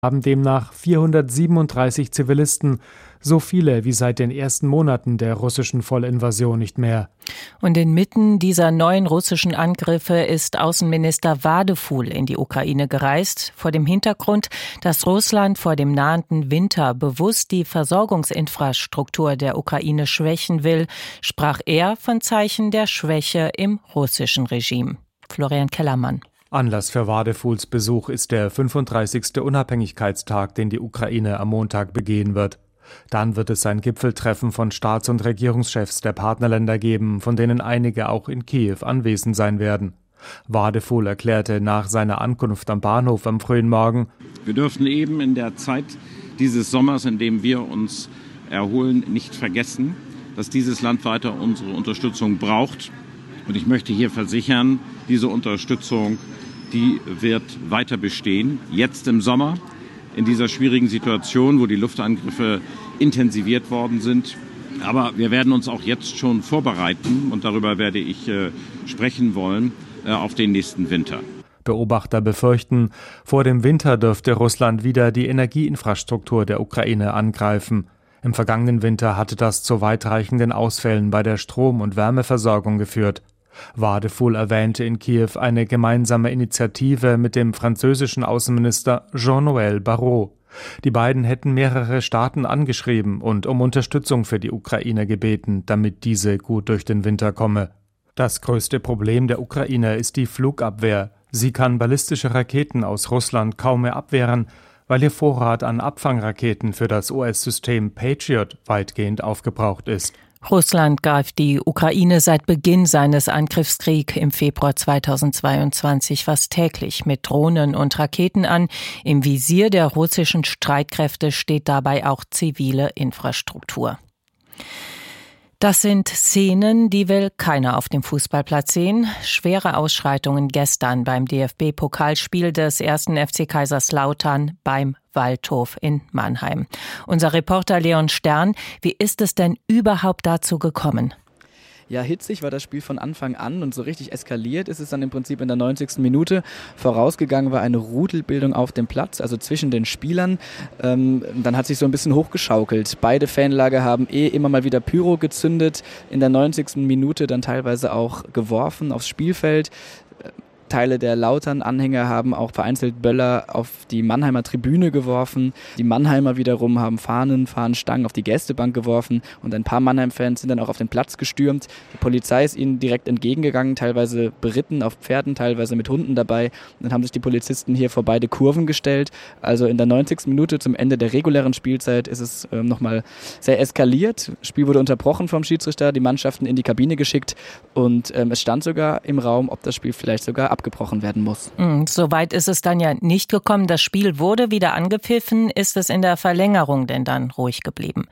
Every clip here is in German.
haben demnach 437 Zivilisten, so viele wie seit den ersten Monaten der russischen Vollinvasion nicht mehr. Und inmitten dieser neuen russischen Angriffe ist Außenminister Wadephul in die Ukraine gereist, vor dem Hintergrund, dass Russland vor dem nahenden Winter bewusst die Versorgungsinfrastruktur der Ukraine schwächen will, sprach er von Zeichen der Schwäche im russischen Regime. Florian Kellermann. Anlass für Wadephuls Besuch ist der 35. Unabhängigkeitstag, den die Ukraine am Montag begehen wird. Dann wird es ein Gipfeltreffen von Staats- und Regierungschefs der Partnerländer geben, von denen einige auch in Kiew anwesend sein werden. Wadephul erklärte nach seiner Ankunft am Bahnhof am frühen Morgen: Wir dürfen eben in der Zeit dieses Sommers, in dem wir uns erholen, nicht vergessen, dass dieses Land weiter unsere Unterstützung braucht. Und ich möchte hier versichern, diese Unterstützung, die wird weiter bestehen. Jetzt im Sommer, in dieser schwierigen Situation, wo die Luftangriffe intensiviert worden sind. Aber wir werden uns auch jetzt schon vorbereiten, und darüber werde ich sprechen wollen, auf den nächsten Winter. Beobachter befürchten, vor dem Winter dürfte Russland wieder die Energieinfrastruktur der Ukraine angreifen. Im vergangenen Winter hatte das zu weitreichenden Ausfällen bei der Strom- und Wärmeversorgung geführt. Wadephul erwähnte in Kiew eine gemeinsame Initiative mit dem französischen Außenminister Jean-Noël Barrot. Die beiden hätten mehrere Staaten angeschrieben und um Unterstützung für die Ukraine gebeten, damit diese gut durch den Winter komme. Das größte Problem der Ukraine ist die Flugabwehr. Sie kann ballistische Raketen aus Russland kaum mehr abwehren, weil ihr Vorrat an Abfangraketen für das US-System Patriot weitgehend aufgebraucht ist. Russland greift die Ukraine seit Beginn seines Angriffskriegs im Februar 2022 fast täglich mit Drohnen und Raketen an. Im Visier der russischen Streitkräfte steht dabei auch zivile Infrastruktur. Das sind Szenen, die will keiner auf dem Fußballplatz sehen. Schwere Ausschreitungen gestern beim DFB-Pokalspiel des 1. FC Kaiserslautern beim Waldhof in Mannheim. Unser Reporter Leon Stern, wie ist es denn überhaupt dazu gekommen? Ja, hitzig war das Spiel von Anfang an und so richtig eskaliert ist es dann im Prinzip in der 90. Minute. Vorausgegangen war eine Rudelbildung auf dem Platz, also zwischen den Spielern. Dann hat sich so ein bisschen hochgeschaukelt. Beide Fanlager haben immer mal wieder Pyro gezündet, in der 90. Minute dann teilweise auch geworfen aufs Spielfeld. Teile der Lautern-Anhänger haben auch vereinzelt Böller auf die Mannheimer Tribüne geworfen. Die Mannheimer wiederum haben Fahnenstangen auf die Gästebank geworfen und ein paar Mannheim-Fans sind dann auch auf den Platz gestürmt. Die Polizei ist ihnen direkt entgegengegangen, teilweise beritten auf Pferden, teilweise mit Hunden dabei. Und dann haben sich die Polizisten hier vor beide Kurven gestellt. Also in der 90. Minute zum Ende der regulären Spielzeit ist es nochmal sehr eskaliert. Das Spiel wurde unterbrochen vom Schiedsrichter, die Mannschaften in die Kabine geschickt und es stand sogar im Raum, ob das Spiel vielleicht sogar abgebrochen werden muss. Soweit ist es dann ja nicht gekommen. Das Spiel wurde wieder angepfiffen. Ist es in der Verlängerung denn dann ruhig geblieben?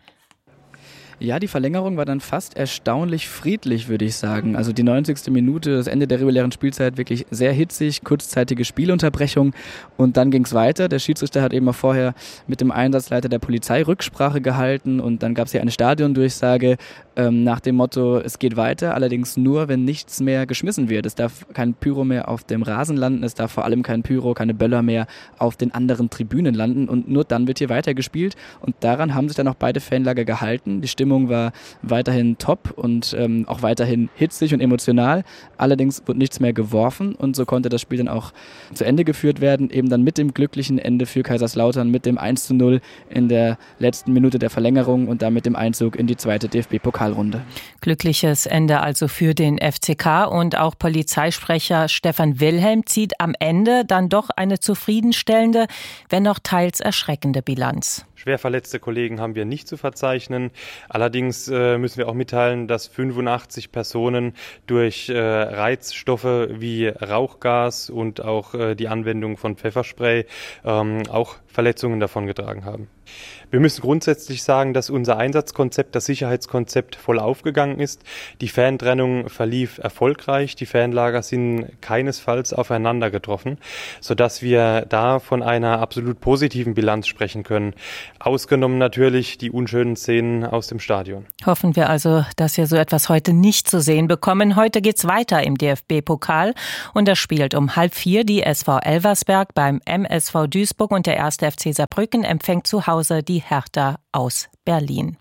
Ja, die Verlängerung war dann fast erstaunlich friedlich, würde ich sagen. Also die 90. Minute, das Ende der regulären Spielzeit, wirklich sehr hitzig, kurzzeitige Spielunterbrechung und dann ging es weiter. Der Schiedsrichter hat eben auch vorher mit dem Einsatzleiter der Polizei Rücksprache gehalten und dann gab es hier eine Stadiondurchsage nach dem Motto, es geht weiter, allerdings nur, wenn nichts mehr geschmissen wird. Es darf kein Pyro mehr auf dem Rasen landen, es darf vor allem kein Pyro, keine Böller mehr auf den anderen Tribünen landen und nur dann wird hier weitergespielt und daran haben sich dann auch beide Fanlager gehalten. Die Stimmung war weiterhin top und auch weiterhin hitzig und emotional. Allerdings wurde nichts mehr geworfen und so konnte das Spiel dann auch zu Ende geführt werden, eben dann mit dem glücklichen Ende für Kaiserslautern, mit dem 1:0 in der letzten Minute der Verlängerung und damit dem Einzug in die zweite DFB-Pokalrunde. Glückliches Ende also für den FCK und auch Polizeisprecher Stefan Wilhelm zieht am Ende dann doch eine zufriedenstellende, wenn auch teils erschreckende Bilanz. Schwer verletzte Kollegen haben wir nicht zu verzeichnen. Allerdings müssen wir auch mitteilen, dass 85 Personen durch Reizstoffe wie Rauchgas und auch die Anwendung von Pfefferspray auch Verletzungen davongetragen haben. Wir müssen grundsätzlich sagen, dass unser Einsatzkonzept, das Sicherheitskonzept voll aufgegangen ist. Die Fantrennung verlief erfolgreich. Die Fanlager sind keinesfalls aufeinander getroffen, sodass wir da von einer absolut positiven Bilanz sprechen können. Ausgenommen natürlich die unschönen Szenen aus dem Stadion. Hoffen wir also, dass wir so etwas heute nicht zu sehen bekommen. Heute geht's weiter im DFB-Pokal und da spielt um 3:30 die SV Elversberg beim MSV Duisburg und der 1. FC Saarbrücken empfängt zu Hause die Hertha aus Berlin.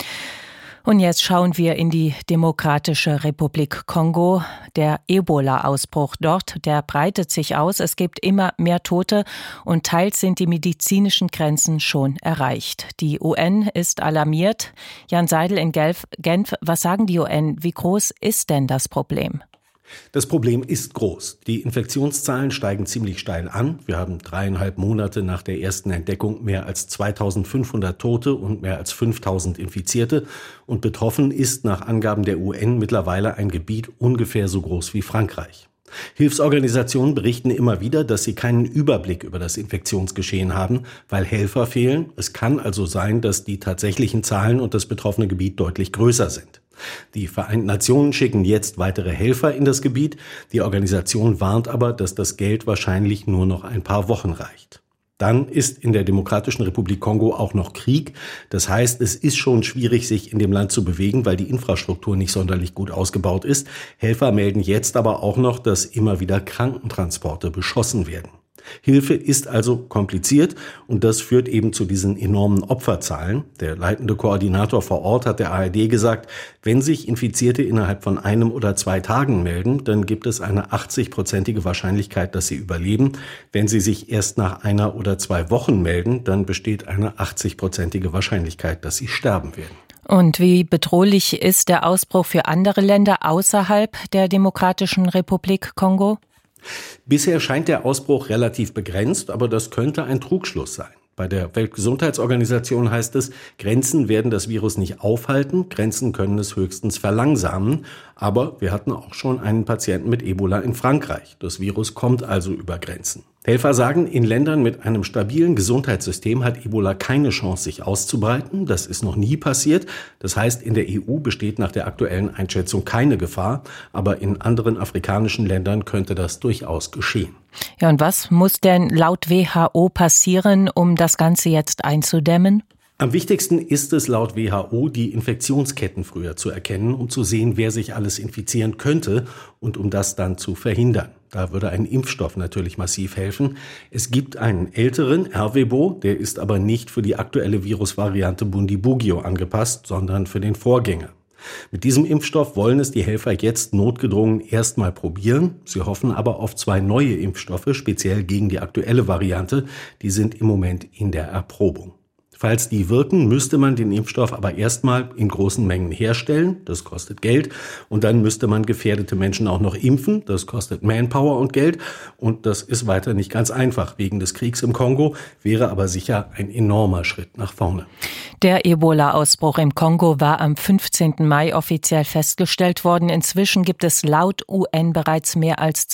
Und jetzt schauen wir in die Demokratische Republik Kongo. Der Ebola-Ausbruch dort, der breitet sich aus. Es gibt immer mehr Tote und teils sind die medizinischen Grenzen schon erreicht. Die UN ist alarmiert. Jan Seidel in Genf, was sagen die UN? Wie groß ist denn das Problem? Das Problem ist groß. Die Infektionszahlen steigen ziemlich steil an. Wir haben 3,5 Monate nach der ersten Entdeckung mehr als 2500 Tote und mehr als 5000 Infizierte. Und betroffen ist nach Angaben der UN mittlerweile ein Gebiet ungefähr so groß wie Frankreich. Hilfsorganisationen berichten immer wieder, dass sie keinen Überblick über das Infektionsgeschehen haben, weil Helfer fehlen. Es kann also sein, dass die tatsächlichen Zahlen und das betroffene Gebiet deutlich größer sind. Die Vereinten Nationen schicken jetzt weitere Helfer in das Gebiet. Die Organisation warnt aber, dass das Geld wahrscheinlich nur noch ein paar Wochen reicht. Dann ist in der Demokratischen Republik Kongo auch noch Krieg. Das heißt, es ist schon schwierig, sich in dem Land zu bewegen, weil die Infrastruktur nicht sonderlich gut ausgebaut ist. Helfer melden jetzt aber auch noch, dass immer wieder Krankentransporte beschossen werden. Hilfe ist also kompliziert und das führt eben zu diesen enormen Opferzahlen. Der leitende Koordinator vor Ort hat der ARD gesagt, wenn sich Infizierte innerhalb von 1 oder 2 Tagen melden, dann gibt es eine 80-prozentige Wahrscheinlichkeit, dass sie überleben. Wenn sie sich erst nach 1 oder 2 Wochen melden, dann besteht eine 80-prozentige Wahrscheinlichkeit, dass sie sterben werden. Und wie bedrohlich ist der Ausbruch für andere Länder außerhalb der Demokratischen Republik Kongo? Bisher scheint der Ausbruch relativ begrenzt, aber das könnte ein Trugschluss sein. Bei der Weltgesundheitsorganisation heißt es, Grenzen werden das Virus nicht aufhalten, Grenzen können es höchstens verlangsamen. Aber wir hatten auch schon einen Patienten mit Ebola in Frankreich. Das Virus kommt also über Grenzen. Helfer sagen, in Ländern mit einem stabilen Gesundheitssystem hat Ebola keine Chance, sich auszubreiten. Das ist noch nie passiert. Das heißt, in der EU besteht nach der aktuellen Einschätzung keine Gefahr. Aber in anderen afrikanischen Ländern könnte das durchaus geschehen. Ja, und was muss denn laut WHO passieren, um das Ganze jetzt einzudämmen? Am wichtigsten ist es laut WHO, die Infektionsketten früher zu erkennen, um zu sehen, wer sich alles infizieren könnte und um das dann zu verhindern. Da würde ein Impfstoff natürlich massiv helfen. Es gibt einen älteren, Ervebo, der ist aber nicht für die aktuelle Virusvariante Bundibugyo angepasst, sondern für den Vorgänger. Mit diesem Impfstoff wollen es die Helfer jetzt notgedrungen erstmal probieren. Sie hoffen aber auf 2 neue Impfstoffe, speziell gegen die aktuelle Variante. Die sind im Moment in der Erprobung. Falls die wirken, müsste man den Impfstoff aber erstmal in großen Mengen herstellen. Das kostet Geld. Und dann müsste man gefährdete Menschen auch noch impfen. Das kostet Manpower und Geld. Und das ist weiter nicht ganz einfach. Wegen des Kriegs im Kongo wäre aber sicher ein enormer Schritt nach vorne. Der Ebola-Ausbruch im Kongo war am 15. Mai offiziell festgestellt worden. Inzwischen gibt es laut UN bereits mehr als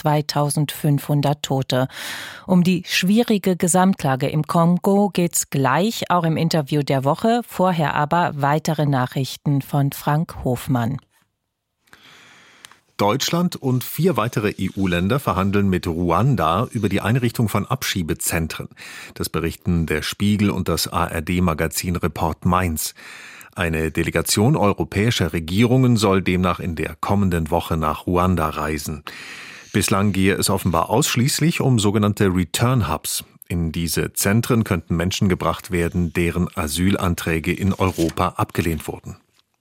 2500 Tote. Um die schwierige Gesamtlage im Kongo geht's gleich, auch im Interview der Woche. Vorher aber weitere Nachrichten von Frank Hofmann. Deutschland und 4 weitere EU-Länder verhandeln mit Ruanda über die Einrichtung von Abschiebezentren. Das berichten der Spiegel und das ARD-Magazin Report Mainz. Eine Delegation europäischer Regierungen soll demnach in der kommenden Woche nach Ruanda reisen. Bislang gehe es offenbar ausschließlich um sogenannte Return-Hubs. In diese Zentren könnten Menschen gebracht werden, deren Asylanträge in Europa abgelehnt wurden.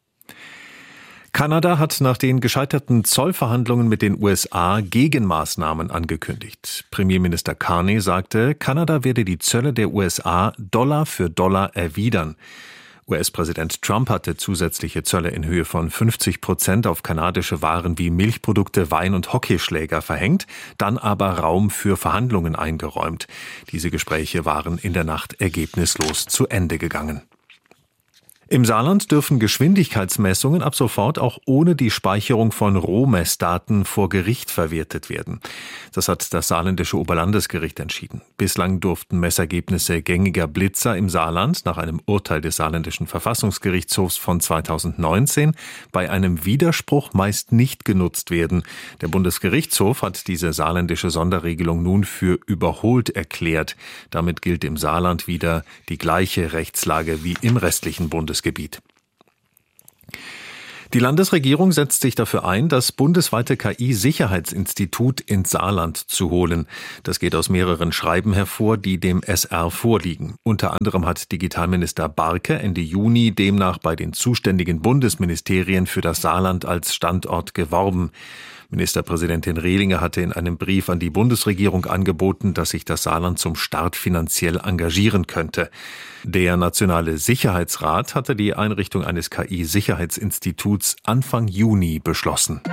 Kanada hat nach den gescheiterten Zollverhandlungen mit den USA Gegenmaßnahmen angekündigt. Premierminister Carney sagte, Kanada werde die Zölle der USA Dollar für Dollar erwidern. US-Präsident Trump hatte zusätzliche Zölle in Höhe von 50% auf kanadische Waren wie Milchprodukte, Wein und Hockeyschläger verhängt, dann aber Raum für Verhandlungen eingeräumt. Diese Gespräche waren in der Nacht ergebnislos zu Ende gegangen. Im Saarland dürfen Geschwindigkeitsmessungen ab sofort auch ohne die Speicherung von Rohmessdaten vor Gericht verwertet werden. Das hat das saarländische Oberlandesgericht entschieden. Bislang durften Messergebnisse gängiger Blitzer im Saarland nach einem Urteil des saarländischen Verfassungsgerichtshofs von 2019 bei einem Widerspruch meist nicht genutzt werden. Der Bundesgerichtshof hat diese saarländische Sonderregelung nun für überholt erklärt. Damit gilt im Saarland wieder die gleiche Rechtslage wie im restlichen Bundesgebiet. Die Landesregierung setzt sich dafür ein, das bundesweite KI-Sicherheitsinstitut ins Saarland zu holen. Das geht aus mehreren Schreiben hervor, die dem SR vorliegen. Unter anderem hat Digitalminister Barke Ende Juni demnach bei den zuständigen Bundesministerien für das Saarland als Standort geworben. Ministerpräsidentin Rehlinger hatte in einem Brief an die Bundesregierung angeboten, dass sich das Saarland zum Start finanziell engagieren könnte. Der Nationale Sicherheitsrat hatte die Einrichtung eines KI-Sicherheitsinstituts Anfang Juni beschlossen.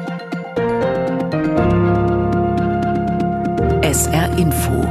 SR Info.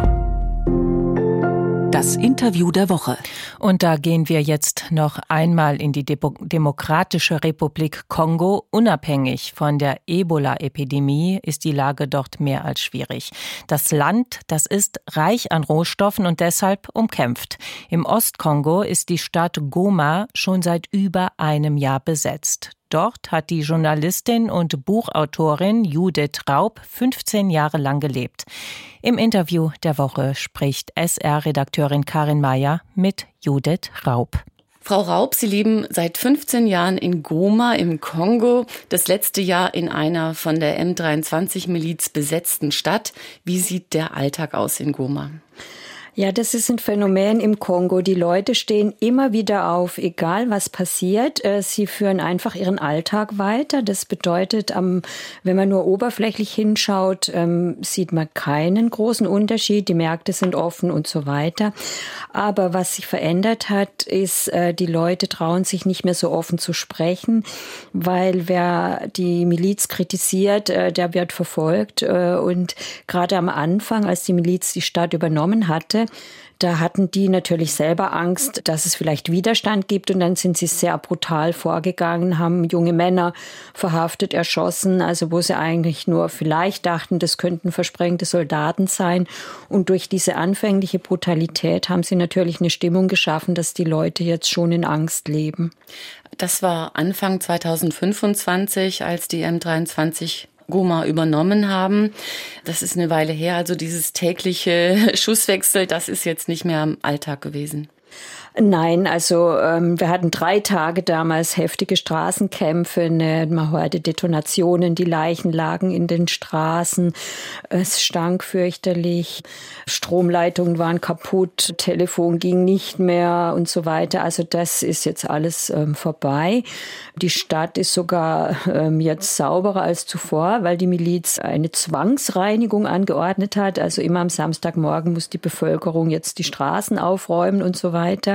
Das Interview der Woche. Und da gehen wir jetzt noch einmal in die Demokratische Republik Kongo. Unabhängig von der Ebola-Epidemie ist die Lage dort mehr als schwierig. Das Land, das ist reich an Rohstoffen und deshalb umkämpft. Im Ostkongo ist die Stadt Goma schon seit über einem Jahr besetzt. Dort hat die Journalistin und Buchautorin Judith Raub 15 Jahre lang gelebt. Im Interview der Woche spricht SR-Redakteurin Karin Mayer mit Judith Raub. Frau Raub, Sie leben seit 15 Jahren in Goma im Kongo, das letzte Jahr in einer von der M23-Miliz besetzten Stadt. Wie sieht der Alltag aus in Goma? Ja, das ist ein Phänomen im Kongo. Die Leute stehen immer wieder auf, egal was passiert. Sie führen einfach ihren Alltag weiter. Das bedeutet, wenn man nur oberflächlich hinschaut, sieht man keinen großen Unterschied. Die Märkte sind offen und so weiter. Aber was sich verändert hat, ist, die Leute trauen sich nicht mehr so offen zu sprechen, weil wer die Miliz kritisiert, der wird verfolgt. Und gerade am Anfang, als die Miliz die Stadt übernommen hatte, da hatten die natürlich selber Angst, dass es vielleicht Widerstand gibt. Und dann sind sie sehr brutal vorgegangen, haben junge Männer verhaftet, erschossen, also wo sie eigentlich nur vielleicht dachten, das könnten versprengte Soldaten sein. Und durch diese anfängliche Brutalität haben sie natürlich eine Stimmung geschaffen, dass die Leute jetzt schon in Angst leben. Das war Anfang 2025, als die M23 Goma übernommen haben. Das ist eine Weile her, also dieses tägliche Schusswechsel, das ist jetzt nicht mehr im Alltag gewesen. Nein, also wir hatten 3 Tage damals heftige Straßenkämpfe, man hörte Detonationen, die Leichen lagen in den Straßen, es stank fürchterlich, Stromleitungen waren kaputt, Telefon ging nicht mehr und so weiter. Also das ist jetzt alles vorbei. Die Stadt ist sogar jetzt sauberer als zuvor, weil die Miliz eine Zwangsreinigung angeordnet hat. Also immer am Samstagmorgen muss die Bevölkerung jetzt die Straßen aufräumen und so weiter.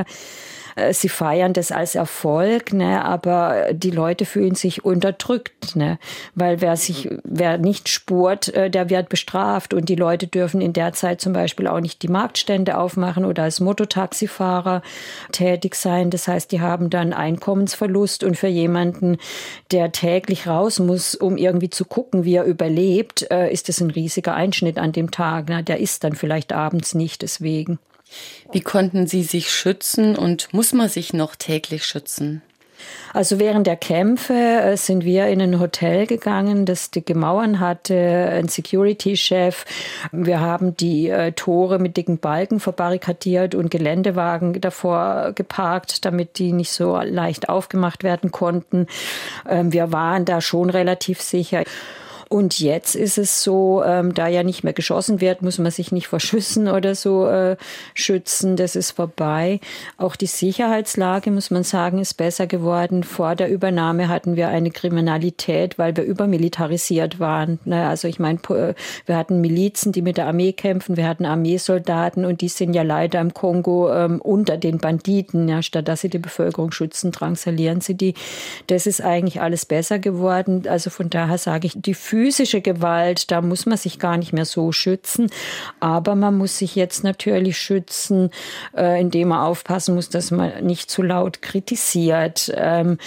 Sie feiern das als Erfolg, ne, aber die Leute fühlen sich unterdrückt, ne, weil wer nicht spurt, der wird bestraft und die Leute dürfen in der Zeit zum Beispiel auch nicht die Marktstände aufmachen oder als Mototaxifahrer tätig sein. Das heißt, die haben dann Einkommensverlust und für jemanden, der täglich raus muss, um irgendwie zu gucken, wie er überlebt, ist das ein riesiger Einschnitt an dem Tag. Ne? Der isst dann vielleicht abends nicht deswegen. Wie konnten Sie sich schützen und muss man sich noch täglich schützen? Also während der Kämpfe sind wir in ein Hotel gegangen, das dicke Mauern hatte, ein Security-Chef. Wir haben die Tore mit dicken Balken verbarrikadiert und Geländewagen davor geparkt, damit die nicht so leicht aufgemacht werden konnten. Wir waren da schon relativ sicher. Und jetzt ist es so, da ja nicht mehr geschossen wird, muss man sich nicht vor Schüssen oder so schützen. Das ist vorbei. Auch die Sicherheitslage, muss man sagen, ist besser geworden. Vor der Übernahme hatten wir eine Kriminalität, weil wir übermilitarisiert waren. Also ich meine, wir hatten Milizen, die mit der Armee kämpfen. Wir hatten Armeesoldaten und die sind ja leider im Kongo unter den Banditen. Ja, statt dass sie die Bevölkerung schützen, drangsalieren sie die. Das ist eigentlich alles besser geworden. Also von daher sage ich, die physische Gewalt, da muss man sich gar nicht mehr so schützen. Aber man muss sich jetzt natürlich schützen, indem man aufpassen muss, dass man nicht zu laut kritisiert. Wenn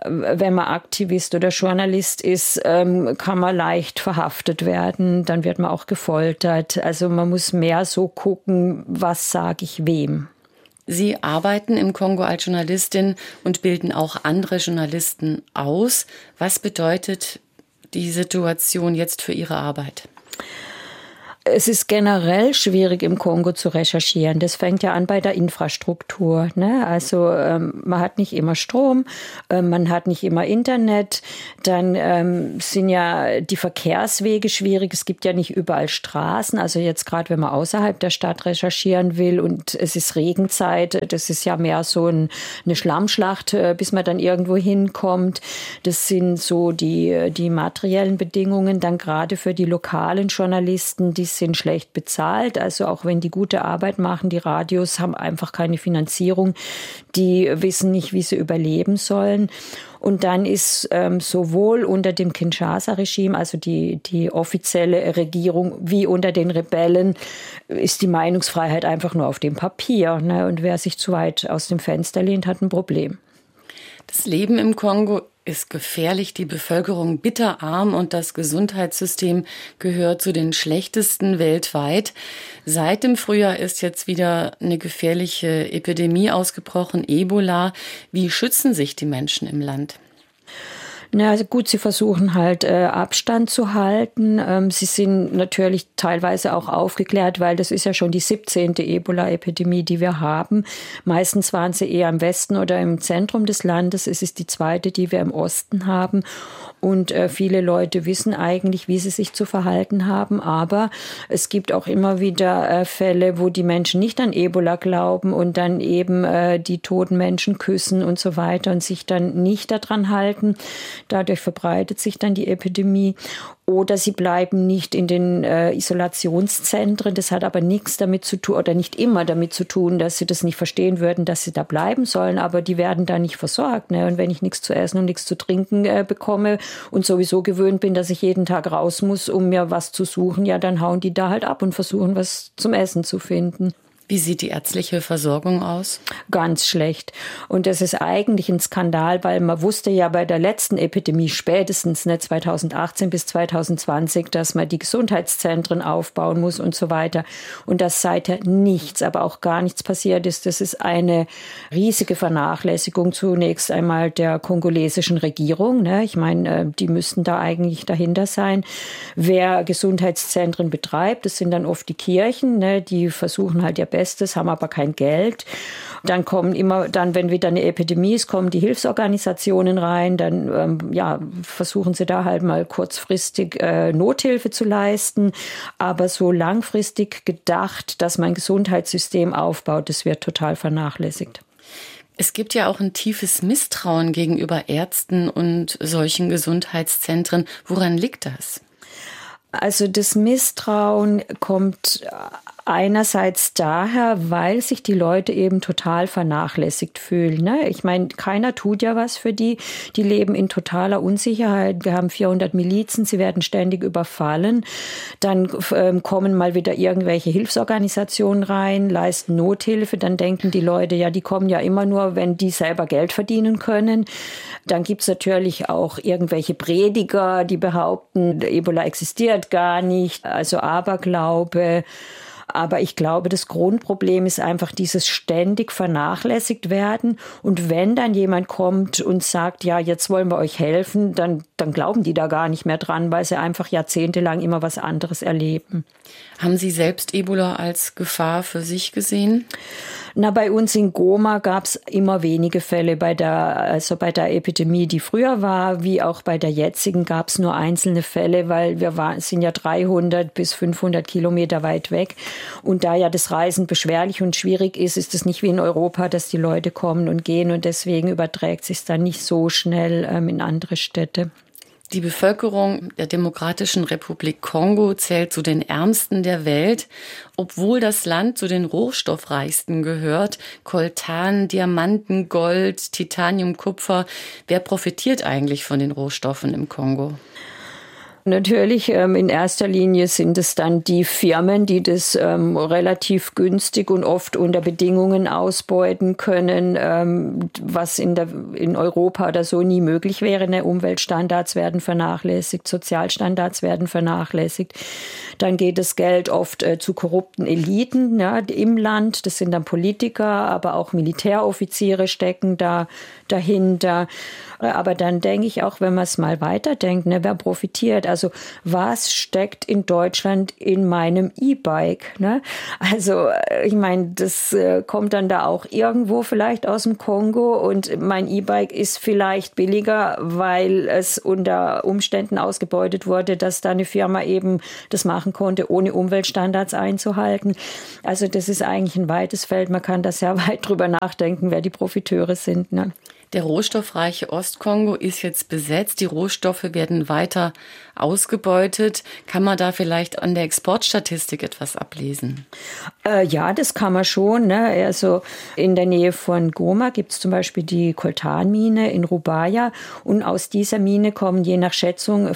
man Aktivist oder Journalist ist, kann man leicht verhaftet werden. Dann wird man auch gefoltert. Also man muss mehr so gucken, was sage ich wem. Sie arbeiten im Kongo als Journalistin und bilden auch andere Journalisten aus. Was bedeutet die Situation jetzt für Ihre Arbeit? Es ist generell schwierig, im Kongo zu recherchieren. Das fängt ja an bei der Infrastruktur, ne? Also man hat nicht immer Strom, man hat nicht immer Internet. Dann sind ja die Verkehrswege schwierig. Es gibt ja nicht überall Straßen. Also jetzt gerade, wenn man außerhalb der Stadt recherchieren will und es ist Regenzeit, das ist ja mehr so eine Schlammschlacht, bis man dann irgendwo hinkommt. Das sind so die materiellen Bedingungen. Dann gerade für die lokalen Journalisten, die sind schlecht bezahlt. Also auch wenn die gute Arbeit machen, die Radios haben einfach keine Finanzierung. Die wissen nicht, wie sie überleben sollen. Und dann ist sowohl unter dem Kinshasa-Regime, also die offizielle Regierung, wie unter den Rebellen, ist die Meinungsfreiheit einfach nur auf dem Papier. Ne? Und wer sich zu weit aus dem Fenster lehnt, hat ein Problem. Das Leben im Kongo ist gefährlich, die Bevölkerung bitterarm und das Gesundheitssystem gehört zu den schlechtesten weltweit. Seit dem Frühjahr ist jetzt wieder eine gefährliche Epidemie ausgebrochen, Ebola. Wie schützen sich die Menschen im Land? Na, also gut, sie versuchen halt Abstand zu halten. Sie sind natürlich teilweise auch aufgeklärt, weil das ist ja schon die 17. Ebola-Epidemie, die wir haben. Meistens waren sie eher im Westen oder im Zentrum des Landes. Es ist die zweite, die wir im Osten haben. Und viele Leute wissen eigentlich, wie sie sich zu verhalten haben. Aber es gibt auch immer wieder Fälle, wo die Menschen nicht an Ebola glauben und dann eben die toten Menschen küssen und so weiter und sich dann nicht daran halten. Dadurch verbreitet sich dann die Epidemie. Oder sie bleiben nicht in den Isolationszentren. Das hat aber nichts damit zu tun oder nicht immer damit zu tun, dass sie das nicht verstehen würden, dass sie da bleiben sollen. Aber die werden da nicht versorgt. Ne? Und wenn ich nichts zu essen und nichts zu trinken bekomme und sowieso gewöhnt bin, dass ich jeden Tag raus muss, um mir was zu suchen, ja, dann hauen die da halt ab und versuchen, was zum Essen zu finden. Wie sieht die ärztliche Versorgung aus? Ganz schlecht. Und das ist eigentlich ein Skandal, weil man wusste ja bei der letzten Epidemie spätestens 2018 bis 2020, dass man die Gesundheitszentren aufbauen muss und so weiter. Und dass seither nichts, aber auch gar nichts passiert ist. Das ist eine riesige Vernachlässigung zunächst einmal der kongolesischen Regierung. Ne? Ich meine, die müssten da eigentlich dahinter sein. Wer Gesundheitszentren betreibt, das sind dann oft die Kirchen. Ne? Die versuchen halt ihr Bestes, haben aber kein Geld. Dann kommen wenn wieder eine Epidemie ist, kommen die Hilfsorganisationen rein. Dann versuchen sie da halt mal kurzfristig Nothilfe zu leisten. Aber so langfristig gedacht, dass man ein Gesundheitssystem aufbaut, das wird total vernachlässigt. Es gibt ja auch ein tiefes Misstrauen gegenüber Ärzten und solchen Gesundheitszentren. Woran liegt das? Also das Misstrauen kommt einerseits daher, weil sich die Leute eben total vernachlässigt fühlen. Ne? Ich meine, keiner tut ja was für die. Die leben in totaler Unsicherheit. Wir haben 400 Milizen, sie werden ständig überfallen. Dann kommen mal wieder irgendwelche Hilfsorganisationen rein, leisten Nothilfe. Dann denken die Leute, ja, die kommen ja immer nur, wenn die selber Geld verdienen können. Dann gibt's natürlich auch irgendwelche Prediger, die behaupten, Ebola existiert gar nicht, also Aberglaube. Aber ich glaube, das Grundproblem ist einfach dieses ständig vernachlässigt werden. Und wenn dann jemand kommt und sagt, ja, jetzt wollen wir euch helfen, dann glauben die da gar nicht mehr dran, weil sie einfach jahrzehntelang immer was anderes erleben. Haben Sie selbst Ebola als Gefahr für sich gesehen? Na, bei uns in Goma gab es immer wenige Fälle. Bei der Epidemie, die früher war, wie auch bei der jetzigen, gab es nur einzelne Fälle, weil sind ja 300 bis 500 Kilometer weit weg. Und da ja das Reisen beschwerlich und schwierig ist, ist es nicht wie in Europa, dass die Leute kommen und gehen. Und deswegen überträgt sich es dann nicht so schnell in andere Städte. Die Bevölkerung der Demokratischen Republik Kongo zählt zu den ärmsten der Welt, obwohl das Land zu den rohstoffreichsten gehört. Koltan, Diamanten, Gold, Titanium, Kupfer. Wer profitiert eigentlich von den Rohstoffen im Kongo? Natürlich, in erster Linie sind es dann die Firmen, die das relativ günstig und oft unter Bedingungen ausbeuten können, was in Europa oder so nie möglich wäre. Ne? Umweltstandards werden vernachlässigt, Sozialstandards werden vernachlässigt. Dann geht das Geld oft zu korrupten Eliten im Land. Das sind dann Politiker, aber auch Militäroffiziere stecken dahinter. Aber dann denke ich auch, wenn man es mal weiterdenkt, wer profitiert? Also was steckt in Deutschland in meinem E-Bike? Ne? Also ich meine, das kommt dann da auch irgendwo vielleicht aus dem Kongo und mein E-Bike ist vielleicht billiger, weil es unter Umständen ausgebeutet wurde, dass da eine Firma eben das machen konnte, ohne Umweltstandards einzuhalten. Also das ist eigentlich ein weites Feld. Man kann da sehr weit drüber nachdenken, wer die Profiteure sind. Ne? Der rohstoffreiche Ostkongo ist jetzt besetzt. Die Rohstoffe werden weiter ausgebeutet. Kann man da vielleicht an der Exportstatistik etwas ablesen? Ja, das kann man schon. Ne? Also in der Nähe von Goma gibt es zum Beispiel die Coltanmine in Rubaya. Und aus dieser Mine kommen je nach Schätzung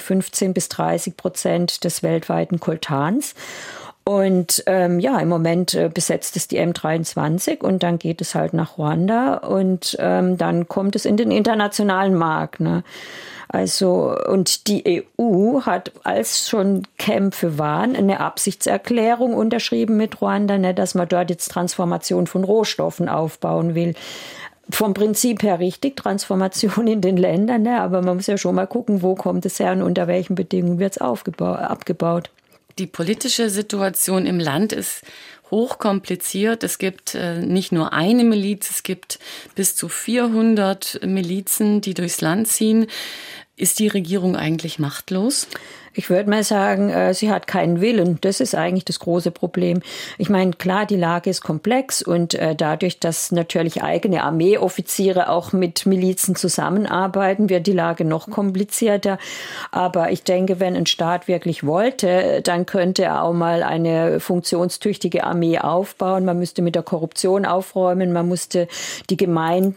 15-30% des weltweiten Coltans. Und im Moment besetzt es die M23 und dann geht es halt nach Ruanda und dann kommt es in den internationalen Markt. Ne? Also, und die EU hat, als schon Kämpfe waren, eine Absichtserklärung unterschrieben mit Ruanda, ne, dass man dort jetzt Transformation von Rohstoffen aufbauen will. Vom Prinzip her richtig, Transformation in den Ländern, ne, aber man muss ja schon mal gucken, wo kommt es her und unter welchen Bedingungen wird es abgebaut. Die politische Situation im Land ist hochkompliziert. Es gibt nicht nur eine Miliz, es gibt bis zu 400 Milizen, die durchs Land ziehen. Ist die Regierung eigentlich machtlos? Ich würde mal sagen, sie hat keinen Willen. Das ist eigentlich das große Problem. Ich meine, klar, die Lage ist komplex und dadurch, dass natürlich eigene Armeeoffiziere auch mit Milizen zusammenarbeiten, wird die Lage noch komplizierter. Aber ich denke, wenn ein Staat wirklich wollte, dann könnte er auch mal eine funktionstüchtige Armee aufbauen. Man müsste mit der Korruption aufräumen. Man musste der gemeine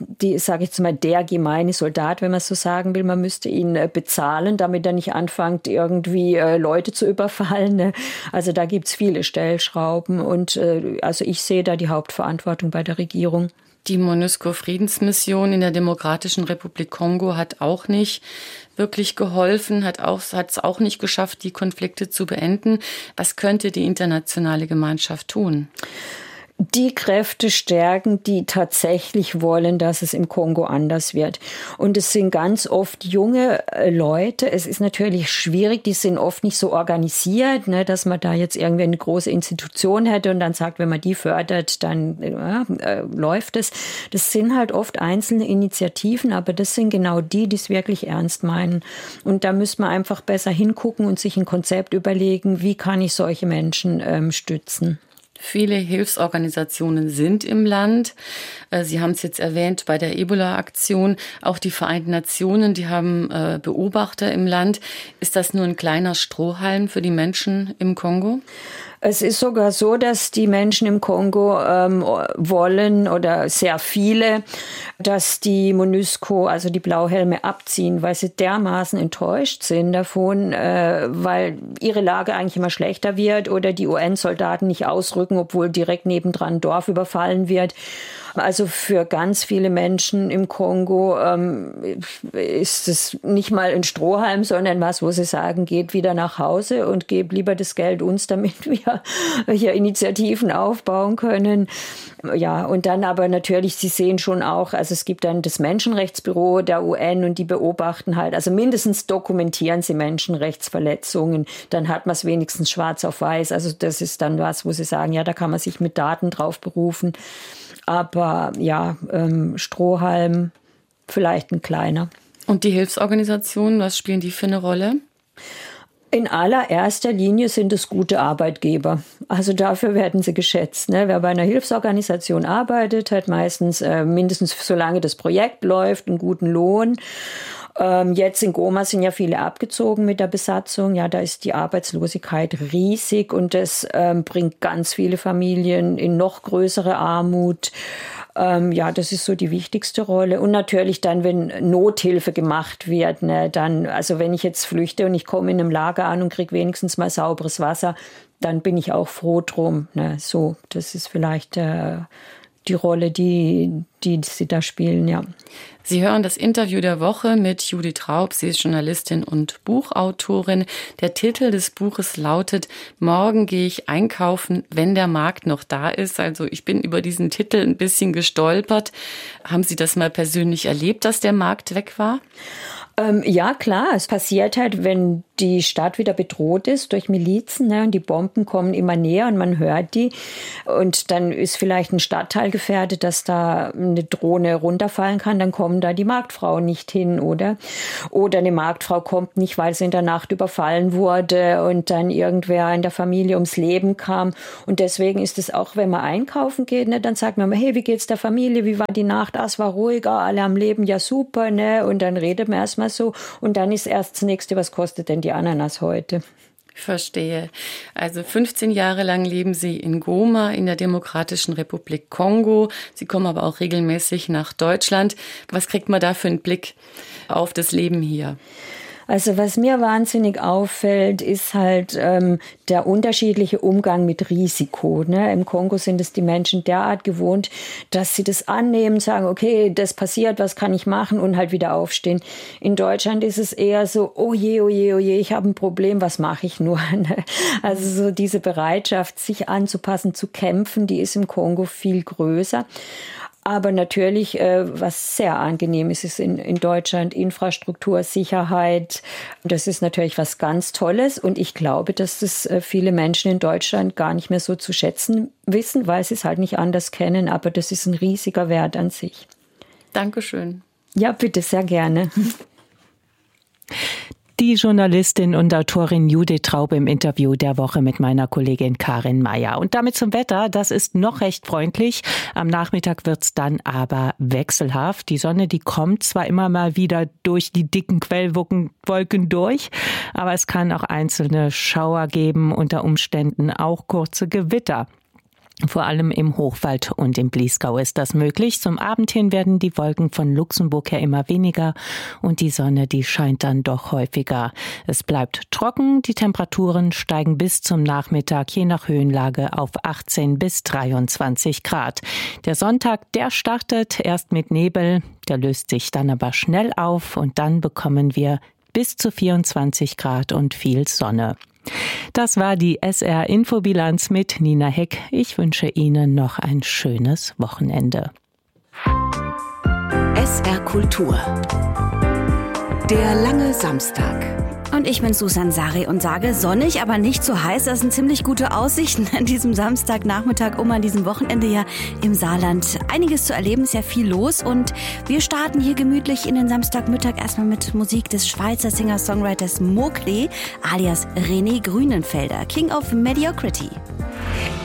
Soldat, wenn man so sagen will, man müsste ihn bezahlen, damit er nicht anfängt, irgendwie Leute zu überfallen. Ne? Also da gibt's viele Stellschrauben und also ich sehe da die Hauptverantwortung bei der Regierung. Die MONUSCO-Friedensmission in der Demokratischen Republik Kongo hat auch nicht wirklich geholfen, hat es auch nicht geschafft, die Konflikte zu beenden. Was könnte die internationale Gemeinschaft tun? Die Kräfte stärken, die tatsächlich wollen, dass es im Kongo anders wird. Und es sind ganz oft junge Leute. Es ist natürlich schwierig, die sind oft nicht so organisiert, ne, dass man da jetzt irgendwie eine große Institution hätte und dann sagt, wenn man die fördert, dann läuft es. Das sind halt oft einzelne Initiativen, aber das sind genau die es wirklich ernst meinen. Und da müsste man einfach besser hingucken und sich ein Konzept überlegen, wie kann ich solche Menschen stützen. Viele Hilfsorganisationen sind im Land. Sie haben es jetzt erwähnt bei der Ebola-Aktion. Auch die Vereinten Nationen, die haben Beobachter im Land. Ist das nur ein kleiner Strohhalm für die Menschen im Kongo? Es ist sogar so, dass die Menschen im Kongo wollen oder sehr viele, dass die MONUSCO, also die Blauhelme, abziehen, weil sie dermaßen enttäuscht sind davon, weil ihre Lage eigentlich immer schlechter wird oder die UN-Soldaten nicht ausrücken, obwohl direkt nebendran ein Dorf überfallen wird. Also für ganz viele Menschen im Kongo ist es nicht mal ein Strohhalm, sondern was, wo sie sagen, geht wieder nach Hause und gebt lieber das Geld uns, damit wir hier Initiativen aufbauen können. Ja, und dann aber natürlich, Sie sehen schon auch, also es gibt dann das Menschenrechtsbüro der UN und die beobachten halt, also mindestens dokumentieren sie Menschenrechtsverletzungen, dann hat man es wenigstens schwarz auf weiß. Also das ist dann was, wo sie sagen, ja, da kann man sich mit Daten drauf berufen. Aber ja, Strohhalm vielleicht ein kleiner. Und die Hilfsorganisationen, was spielen die für eine Rolle? In allererster Linie sind es gute Arbeitgeber. Also dafür werden sie geschätzt. Ne? Wer bei einer Hilfsorganisation arbeitet, hat meistens mindestens solange das Projekt läuft, einen guten Lohn. Jetzt in Goma sind ja viele abgezogen mit der Besatzung. Ja, da ist die Arbeitslosigkeit riesig und das bringt ganz viele Familien in noch größere Armut. Ja, das ist so die wichtigste Rolle. Und natürlich dann, wenn Nothilfe gemacht wird, ne, dann, also wenn ich jetzt flüchte und ich komme in einem Lager an und kriege wenigstens mal sauberes Wasser, dann bin ich auch froh drum. Ne, so, das ist vielleicht die Rolle, die sie da spielen, ja. Sie hören das Interview der Woche mit Judith Raub. Sie ist Journalistin und Buchautorin. Der Titel des Buches lautet »Morgen gehe ich einkaufen, wenn der Markt noch da ist«. Also ich bin über diesen Titel ein bisschen gestolpert. Haben Sie das mal persönlich erlebt, dass der Markt weg war? Ja, klar. Es passiert halt, wenn die Stadt wieder bedroht ist durch Milizen, ne, und die Bomben kommen immer näher und man hört die. Und dann ist vielleicht ein Stadtteil gefährdet, dass da eine Drohne runterfallen kann, dann kommen da die Marktfrau nicht hin, oder? Oder eine Marktfrau kommt nicht, weil sie in der Nacht überfallen wurde und dann irgendwer in der Familie ums Leben kam. Und deswegen ist es auch, wenn man einkaufen geht, ne, dann sagt man immer, hey, wie geht's der Familie, wie war die Nacht? Ah, es war ruhig, alle am Leben, ja super, ne? Und dann redet man erstmal so und dann ist erst das Nächste, was kostet denn die Ananas heute? Verstehe. Also 15 Jahre lang leben Sie in Goma in der Demokratischen Republik Kongo. Sie kommen aber auch regelmäßig nach Deutschland. Was kriegt man da für einen Blick auf das Leben hier? Also was mir wahnsinnig auffällt, ist halt der unterschiedliche Umgang mit Risiko. Ne? Im Kongo sind es die Menschen derart gewohnt, dass sie das annehmen, sagen, okay, das passiert, was kann ich machen und halt wieder aufstehen. In Deutschland ist es eher so, oh je, ich habe ein Problem, was mache ich nur? Also so diese Bereitschaft, sich anzupassen, zu kämpfen, die ist im Kongo viel größer. Aber natürlich, was sehr angenehm ist, ist in Deutschland Infrastruktur, Sicherheit. Das ist natürlich was ganz Tolles. Und ich glaube, dass das viele Menschen in Deutschland gar nicht mehr so zu schätzen wissen, weil sie es halt nicht anders kennen. Aber das ist ein riesiger Wert an sich. Dankeschön. Ja, bitte, sehr gerne. Die Journalistin und Autorin Judith Traube im Interview der Woche mit meiner Kollegin Karin Meyer. Und damit zum Wetter, das ist noch recht freundlich. Am Nachmittag wird's dann aber wechselhaft. Die Sonne, die kommt zwar immer mal wieder durch die dicken Quellwolken durch, aber es kann auch einzelne Schauer geben, unter Umständen auch kurze Gewitter. Vor allem im Hochwald und im Bliesgau ist das möglich. Zum Abend hin werden die Wolken von Luxemburg her immer weniger und die Sonne, die scheint dann doch häufiger. Es bleibt trocken, die Temperaturen steigen bis zum Nachmittag je nach Höhenlage auf 18 bis 23 Grad. Der Sonntag, der startet erst mit Nebel, der löst sich dann aber schnell auf und dann bekommen wir bis zu 24 Grad und viel Sonne. Das war die SR-Infobilanz mit Nina Heck. Ich wünsche Ihnen noch ein schönes Wochenende. SR Kultur. Der lange Samstag. Und ich bin Susan Sari und sage, sonnig, aber nicht zu heiß. Das sind ziemlich gute Aussichten an diesem Samstagnachmittag, an diesem Wochenende ja im Saarland. Einiges zu erleben, ist ja viel los. Und wir starten hier gemütlich in den Samstagmittag erstmal mit Musik des Schweizer Singer-Songwriters Mokli, alias René Grünenfelder, King of Mediocrity.